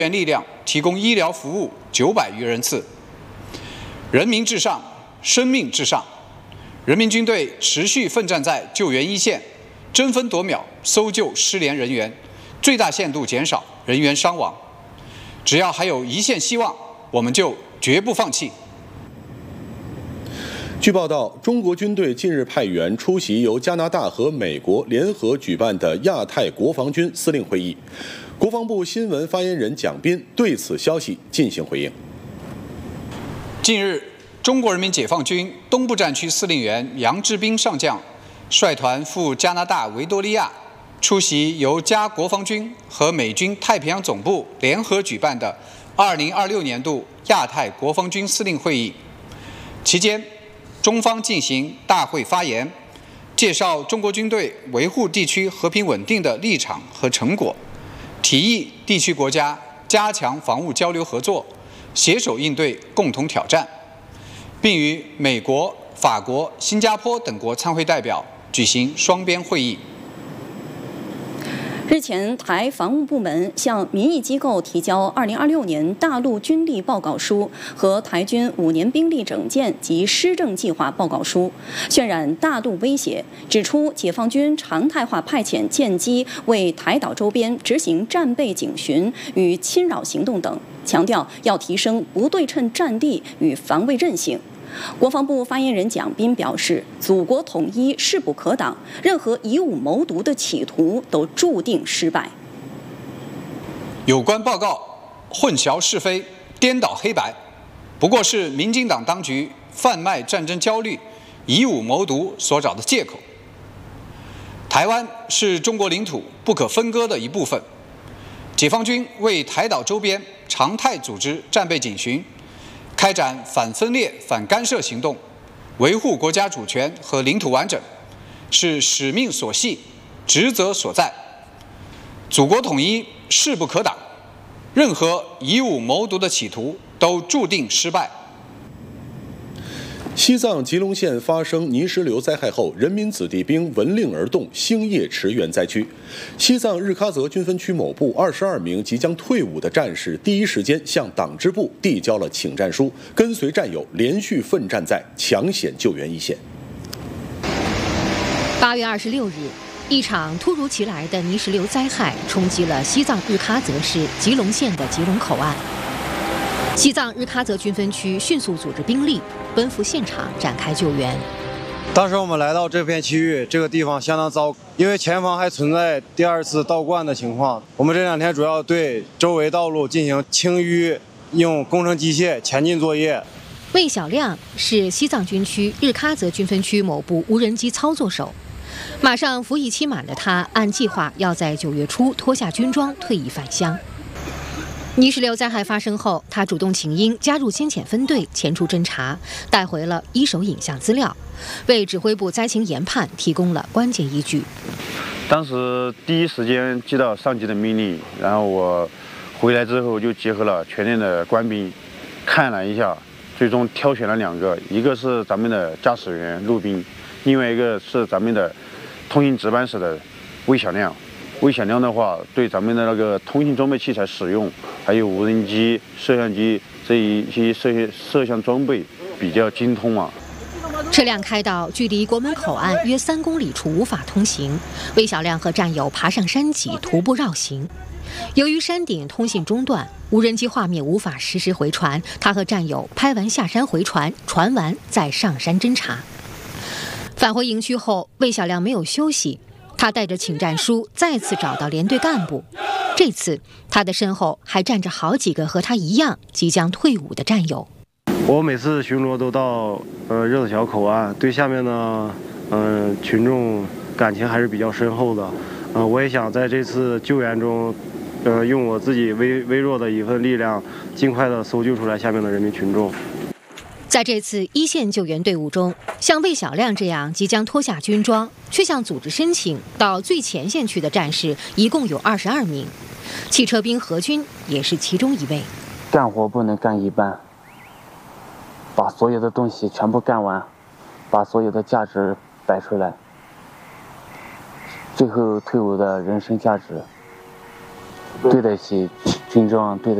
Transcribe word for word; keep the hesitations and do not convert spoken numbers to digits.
援力量提供医疗服务九百余人次。人民至上，生命至上。人民军队持续奋战在救援一线，争分夺秒搜救失联人员，最大限度减少人员伤亡。只要还有一线希望，我们就绝不放弃。 据报道，中国军队近日派员出席由加拿大和美国联合举办的亚太国防军司令会议。国防部新闻发言人蒋斌对此消息进行回应。 近日，中国人民解放军东部战区司令员杨志斌上将率团赴加拿大维多利亚，出席由加国防军和美军太平洋总部联合举办的二零二六年度亚太国防军司令会议。期间，中方进行大会发言，介绍中国军队维护地区和平稳定的立场和成果，提议地区国家加强防务交流合作，携手应对共同挑战，并与美国、法国、新加坡等国参会代表举行双边会议。 日前，台防务部门向民意机构提交二零二六年大陆军力报告书和台军五年兵力整建及施政计划报告书，渲染大陆威胁，指出解放军常态化派遣舰机为台岛周边执行战备警巡与侵扰行动等，强调要提升不对称战力与防卫韧性。国防部发言人蒋斌表示，祖国统一势不可挡，任何以武谋独的企图都注定失败。 有关报告混淆是非、颠倒黑白，不过是民进党当局贩卖战争焦虑、以武谋独所找的借口。台湾是中国领土不可分割的一部分，解放军为台岛周边常态组织战备警巡，开展反分裂、反干涉行动，维护国家主权和领土完整，是使命所系、职责所在。祖国统一势不可挡，任何以武谋独的企图都注定失败。 西藏吉隆县发生泥石流灾害后，人民子弟兵闻令而动，星夜驰援灾区。西藏日喀则军分区某部二十二名即将退伍的战士，第一时间向党支部递交了请战书，跟随战友连续奋战在抢险救援一线。 八月二十六日，一场突如其来的泥石流灾害冲击了西藏日喀则市吉隆县的吉隆口岸。西藏日喀则军分区迅速组织兵力奔赴现场展开救援。 当时我们来到这片区域，这个地方相当糟，因为前方还存在第二次倒灌的情况。我们这两天主要对周围道路进行清淤，用工程机械前进作业。 魏小亮是西藏军区日喀则军分区某部无人机操作手，马上服役期满的他，按计划要在九月初脱下军装退役返乡。泥石流灾害发生后，他主动请缨加入先遣分队前出侦查，带回了一手影像资料，为指挥部灾情研判提供了关键依据。 当时第一时间接到上级的命令，然后我回来之后就结合了全连的官兵，看了一下，最终挑选了两个，一个是咱们的驾驶员陆兵，另外一个是咱们的通信值班室的魏小亮。魏小亮的话，对咱们的那个通信装备器材使用，还有无人机、摄像机这一些摄摄像装备比较精通啊。 车辆开到距离国门口岸约三公里处无法通行，魏小亮和战友爬上山脊徒步绕行。由于山顶通信中断，无人机画面无法实时回传，他和战友拍完下山回传，传完再上山侦查。返回营区后，魏小亮没有休息。他带着请战书再次找到连队干部，这次他的身后还站着好几个和他一样即将退伍的战友。 我每次巡逻都到呃热子桥口岸，对下面呢嗯、呃、群众感情还是比较深厚的。呃，我也想在这次救援中，呃用我自己微微弱的一份力量，尽快的搜救出来下面的人民群众。 在这次一线救援队伍中，像魏小亮这样即将脱下军装却向组织申请到最前线去的战士一共有二十二名，汽车兵何军也是其中一位。 干活不能干一半，把所有的东西全部干完，把所有的价值摆出来，最后退伍的人生价值对得起军政对的。